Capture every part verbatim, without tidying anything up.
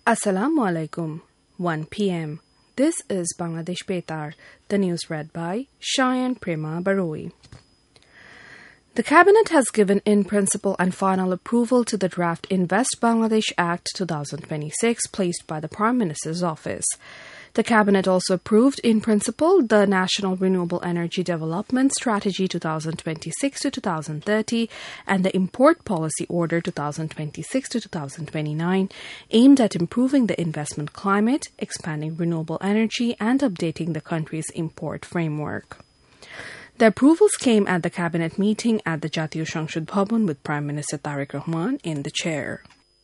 Assalamu alaikum. one p.m. This is Bangladesh Betar. The news read by Cheyenne Prema Baroi. The Cabinet has given in principle and final approval to the draft Invest Bangladesh Act twenty twenty-six placed by the Prime Minister's office. The Cabinet also approved in principle the National Renewable Energy Development Strategy twenty twenty-six to twenty thirty and the Import Policy Order twenty twenty-six to twenty twenty-nine, aimed at improving the investment climate, expanding renewable energy, and updating the country's import framework. The approvals came at the Cabinet meeting at the Jatiyo Sangshad Bhavan with Prime Minister Tariq Rahman in the chair.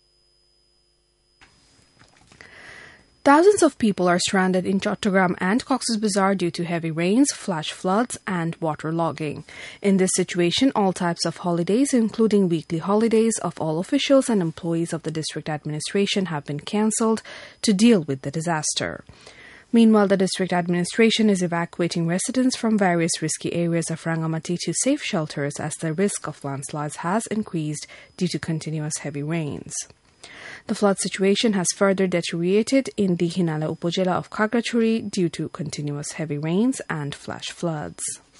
Thousands of people are stranded in Chattogram and Cox's Bazar due to heavy rains, flash floods, and waterlogging. In this situation, all types of holidays, including weekly holidays of all officials and employees of the district administration, have been cancelled to deal with the disaster. Meanwhile, the district administration is evacuating residents from various risky areas of Rangamati to safe shelters as the risk of landslides has increased due to continuous heavy rains. The flood situation has further deteriorated in the Hinala Upojela of Kagachuri due to continuous heavy rains and flash floods.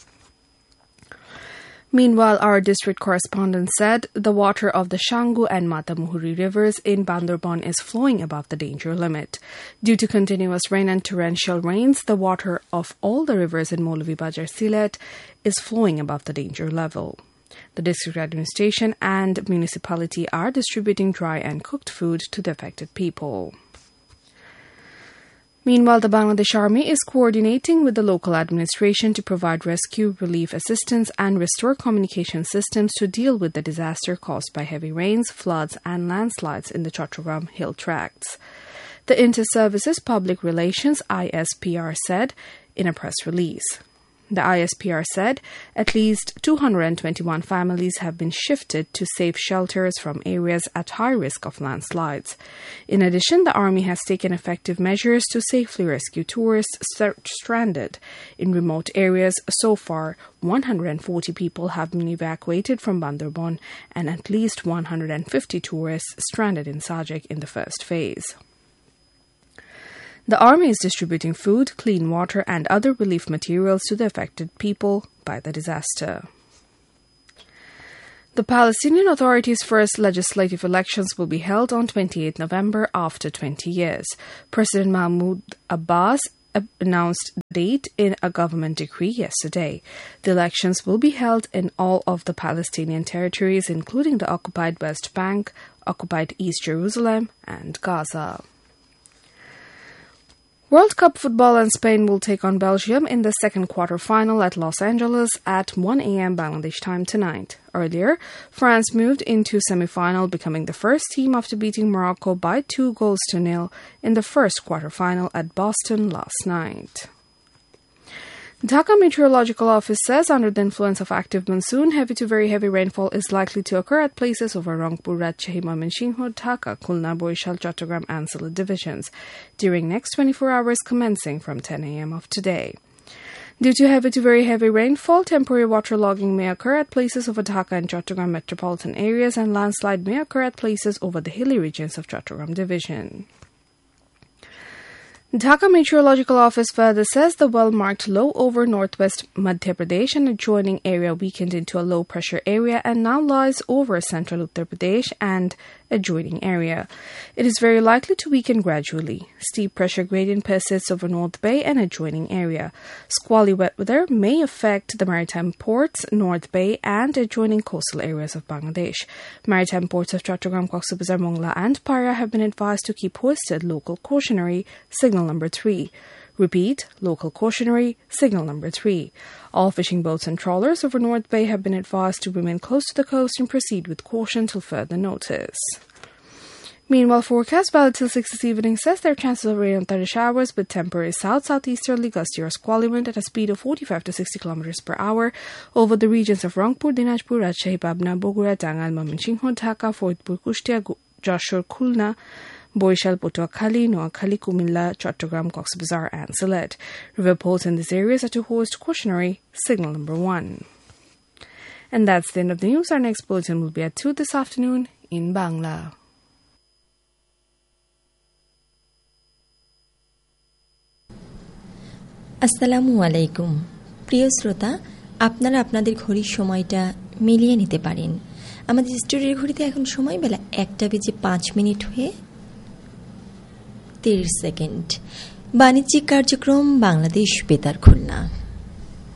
Meanwhile, our district correspondent said the water of the Shangu and Matamuhuri rivers in Bandarban is flowing above the danger limit. Due to continuous rain and torrential rains, the water of all the rivers in Molavi Bajar Silet is flowing above the danger level. The district administration and municipality are distributing dry and cooked food to the affected people. Meanwhile, the Bangladesh Army is coordinating with the local administration to provide rescue, relief assistance, and restore communication systems to deal with the disaster caused by heavy rains, floods, and landslides in the Chattogram Hill Tracts. The Inter-Services Public Relations I S P R said in a press release. The I S P R said at least two hundred twenty-one families have been shifted to safe shelters from areas at high risk of landslides. In addition, the Army has taken effective measures to safely rescue tourists st- stranded in remote areas. So far, one hundred forty people have been evacuated from Bandarban and at least one hundred fifty tourists stranded in Sajek in the first phase. The Army is distributing food, clean water, and other relief materials to the affected people by the disaster. The Palestinian Authority's first legislative elections will be held on twenty-eighth of November after twenty years. President Mahmoud Abbas announced the date in a government decree yesterday. The elections will be held in all of the Palestinian territories, including the occupied West Bank, occupied East Jerusalem, and Gaza. World Cup football and Spain will take on Belgium in the second quarter-final at Los Angeles at one a.m. Bangladesh time tonight. Earlier, France moved into semi-final, becoming the first team after beating Morocco by two goals to nil in the first quarter-final at Boston last night. Dhaka Meteorological Office says under the influence of active monsoon, heavy to very heavy rainfall is likely to occur at places over Rangpur, Rajshahi, Mymensingh, Dhaka, Khulna, Borishal, Chattogram and Sylhet divisions during next twenty-four hours commencing from ten a.m. of today. Due to heavy to very heavy rainfall, temporary waterlogging may occur at places over Dhaka and Chattogram metropolitan areas and landslide may occur at places over the hilly regions of Chattogram division. Dhaka Meteorological Office further says the well-marked low over northwest Madhya Pradesh and adjoining area weakened into a low-pressure area and now lies over central Uttar Pradesh and adjoining area. It is very likely to weaken gradually. Steep pressure gradient persists over North Bay and adjoining area. Squally wet weather may affect the maritime ports, North Bay and adjoining coastal areas of Bangladesh. Maritime ports of Chattogram, Cox's Bazar, Mongla and Para have been advised to keep hoisted local cautionary signal number three. Repeat, local cautionary signal number three. All fishing boats and trawlers over North Bay have been advised to remain close to the coast and proceed with caution till further notice. Meanwhile, forecast valid till six this evening says there are chances of rain and thundery showers with temporary south-southeasterly gusty or squally wind at a speed of forty-five to sixty kilometers per hour over the regions of Rangpur, Dinajpur, Rajshahi, Pabna, Bogura, Dangal, Mymensingh, Dhaka, Faridpur, Kushtia, Jashore, Khulna, Borishal, Patuakhali, Noakhali, Kumilla, Chattogram, Cox's Bazar and Sylhet. River ports in these areas are to hoist cautionary signal number one. And that's the end of the news. Our next bulletin will be at two this afternoon in Bangla. আসসালামু আলাইকুম। প্রিয় শ্রোতা, আপনারা আপনাদের ঘড়ির সময়টা মিলিয়ে নিতে পারেন। আমাদের স্টুডিওর ঘড়িতে এখন সময় বেলা একটা বেজে পাঁচ মিনিট হয়ে তিরিশ সেকেন্ড। বাণিজ্যিক কার্যক্রম বাংলাদেশ বেতার খুলনা।